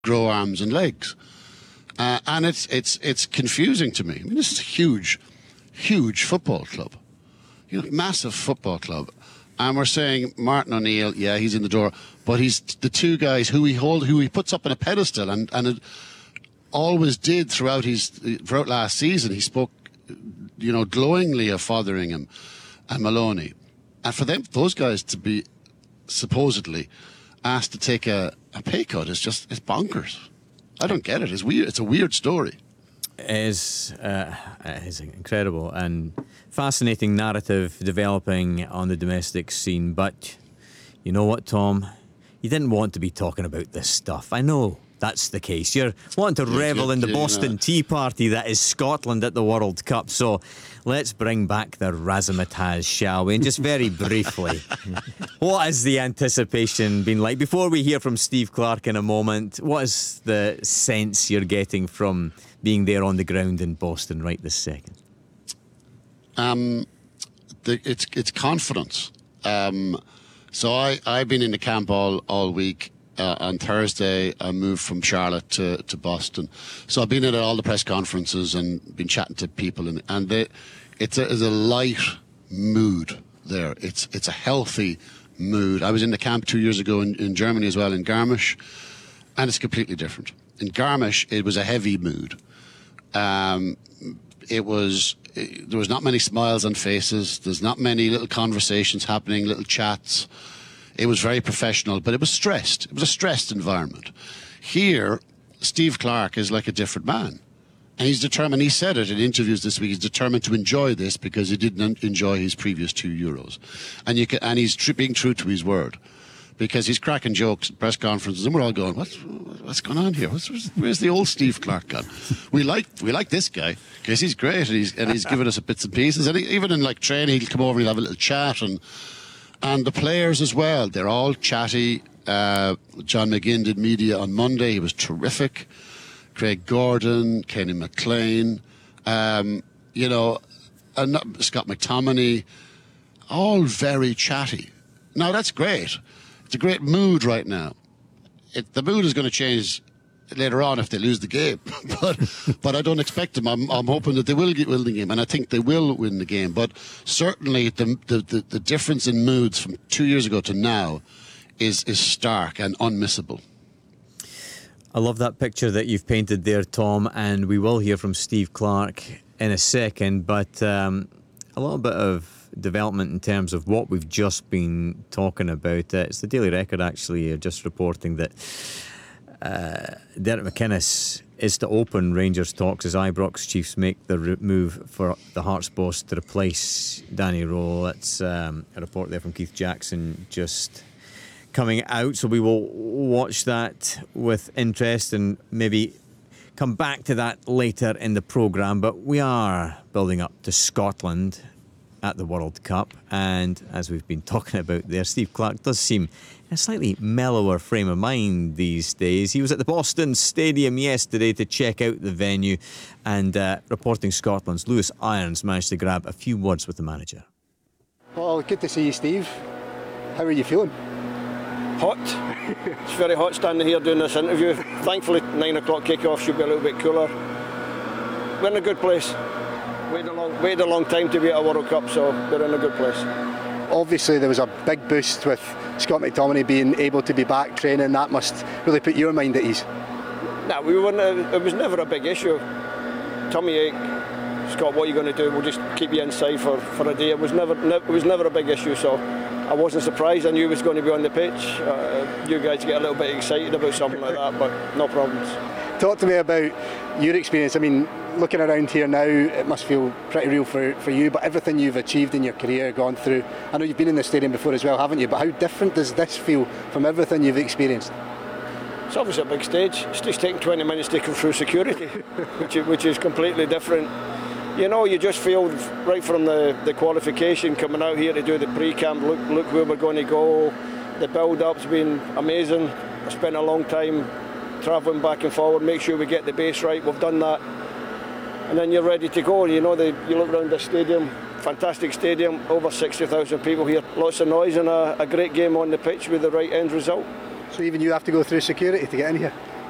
grow arms and legs. And it's confusing to me. I mean, this is a huge football club. Massive football club. And we're saying Martin O'Neill, yeah, he's in the door, but he's the two guys who he puts up on a pedestal, and it always did throughout last season. He spoke, glowingly of Fotheringham and Maloney. And for those guys to be supposedly asked to take a pay cut it's bonkers. I don't get it. It's weird. It's a weird story. It is incredible and fascinating narrative developing on the domestic scene. But you know what, Tom? You didn't want to be talking about this stuff. I know that's the case. You're wanting to revel in the Boston Tea Party that is Scotland at the World Cup. So let's bring back the razzmatazz, shall we? And just very briefly, what has the anticipation been like? Before we hear from Steve Clarke in a moment, what is the sense you're getting from being there on the ground in Boston right this second? It's confidence. So I've been in the camp all week. On Thursday, I moved from Charlotte to Boston. So I've been at all the press conferences and been chatting to people, and it's a light mood there. It's a healthy mood. I was in the camp 2 years ago in Germany as well, in Garmisch, and it's completely different. In Garmisch, it was a heavy mood. There was not many smiles on faces. There's not many little conversations happening, little chats. It was very professional, but it was stressed. It was a stressed environment. Here, Steve Clarke is like a different man. And he's determined, he said it in interviews this week, he's determined to enjoy this because he didn't enjoy his previous 2 Euros. And he's being true to his word. Because he's cracking jokes at press conferences, and we're all going, what's going on here? Where's the old Steve Clarke gone? We like this guy because he's great, and he's giving us bits and pieces. And even in training, he'll come over and he'll have a little chat, and the players as well. They're all chatty. John McGinn did media on Monday. He was terrific. Craig Gordon, Kenny McLean, and Scott McTominay, all very chatty. Now that's great. It's a great mood right now. The mood is going to change later on if they lose the game, but I don't expect them. I'm hoping that they will win the game, and I think they will win the game. But certainly the difference in moods from 2 years ago to now is stark and unmissable. I love that picture that you've painted there, Tom, and we will hear from Steve Clarke in a second. But a little bit of development in terms of what we've just been talking about. It's the Daily Record actually just reporting that Derek McInnes is to open Rangers talks as Ibrox Chiefs make the move for the Hearts boss to replace Danny Röhl. It's a report there from Keith Jackson just coming out, so we will watch that with interest and maybe come back to that later in the programme. But we are building up to Scotland at the World Cup, and as we've been talking about there, Steve Clarke does seem in a slightly mellower frame of mind these days. He was at the Boston Stadium yesterday to check out the venue, and reporting Scotland's Lewis Irons managed to grab a few words with the manager. Well, good to see you, Steve. How are you feeling? Hot. It's very hot standing here doing this interview. Thankfully 9 o'clock kick-off should be a little bit cooler. We're in a good place. Waited a long time to be at a World Cup, so we're in a good place. Obviously there was a big boost with Scott McTominay being able to be back training. That must really put your mind at ease. No, it was never a big issue. Tummy ache, Scott, what are you going to do? We'll just keep you inside for a day. It was never a big issue, so I wasn't surprised. I knew he was going to be on the pitch. You guys get a little bit excited about something like that, but no problems. Talk to me about your experience. I mean, looking around here now, it must feel pretty real for you, but everything you've achieved in your career, gone through, I know you've been in the stadium before as well, haven't you? But how different does this feel from everything you've experienced? It's obviously a big stage. It's just taking 20 minutes to come through security, which is completely different. You know, you just feel right from the qualification, coming out here to do the pre-camp, look where we're going to go. The build-up's been amazing. I spent a long time travelling back and forward, make sure we get the base right. We've done that. And then you're ready to go. You know, you look around the stadium, fantastic stadium, over 60,000 people here, lots of noise, and a great game on the pitch with the right end result. So even you have to go through security to get in here?